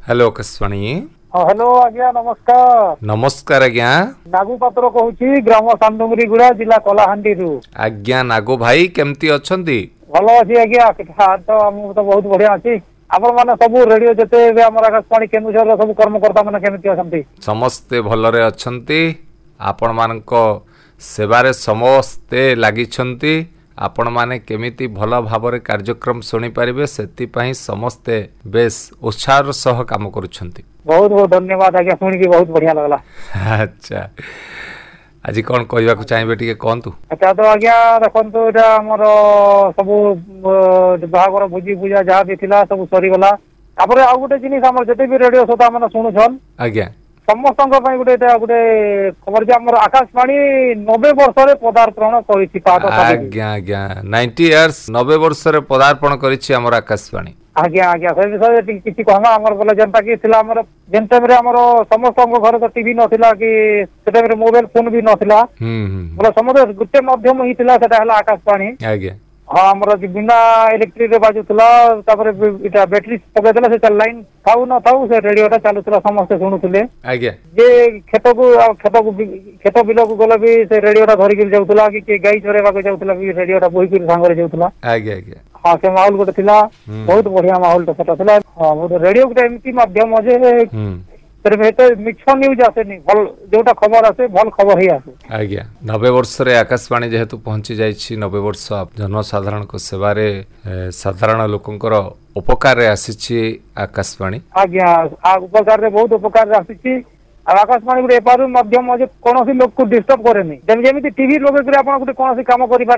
Hello Akashvani. Hello आज्ञा नमस्कार। नमस्कार आज्ञा। नागू पात्र कहूची ग्राम सान्दुंगरीगुड़ा जिला कलाहांडी रु। आज्ञा नागो भाई केमती अछंती? भलो अछि आज्ञा तो हम तो बहुत बढ़िया अछि। आपण माने सब रेडियो जते बे हमर आकाशवाणी केन्दुझर सब कर्मकर्ता माने केमती अछंती? समस्ते भलरे अछंती। आपण मानको सेवारे समस्ते लागिछंती। आपण माने केमिति भल भाबरे कार्यक्रम सुनी पारिबे सेति पई समस्ते बेस उत्साहर सह काम करूछंती। बहुत बहुत धन्यवाद आज्ञा, सुनी की बहुत बढ़िया लगला। अच्छा, आज कौन कहवा को चाहिए टे कहतु? अच्छा तो आज्ञा देखो एटा हमर सब बाहागर भोजी पूजा जहाँ भी थिला सब सरीगला। तापर आउ गोटे जिनिस हमर जते भी रेडियो श्रोता माने सुनुछन आज्ञा समस्त गोटे गोटे खबर जे हमर आकाशवाणी 90 वर्ष रे पदार्पण करिछि पाद आज्ञा आज्ञा 90 इयर्स 90 वर्ष रे पदार्पण करिछि हमर आकाशवाणी। आज्ञा आज्ञा से विषय किछि कहमा हमर बोले जनता की थिला हमर जेन टाइम रे हमर समस्त घर तो टीवी नथिला कि से टाइम रे मोबाइल फोन भी नथिला। बोले समस्त गुटे माध्यम ही थिला सेटा हला आकाशवाणी। आज्ञा हाँ हमर बिना इलेक्ट्रिक रे बाजुथला तापर इटा बैटरी पके देला से लाइन थाउ न थाउ से रेडियो चालुथला समस्त सुनुथले। आज्ञा जे खेत बिल को गले भी से रेडियो धरिक जाउथला कि गाई चरेबा को जाउथला भी रेडियो बोही कर सांगरे जाउथला। आज्ञा आज्ञा हाँ से माहौल गोटे थिला बहुत बढ़िया माहौल तो सेटा थिला। हाँ रेडियो गोटे एमती माध्यम जे मिछ न्यूज आसेनी भल जोटा खबर आसे भल खबर ही आसे। आज्ञा 90 वर्ष रे आकाशवाणी जेहेतु पहुंची जाइछि 90 वर्ष जनसाधारण को सेवारे साधारण लोकंकर उपकार रे आसीछि आकाशवाणी। आज्ञा उपकार रे बहुत उपकार रे आसीछि। आकाशवाणी गोटे एपार माध्यम जे कोनोसी लोक को डिस्टर्ब करेनी जेमिति टीवी लोग आपण गोटे कोनोसी काम करि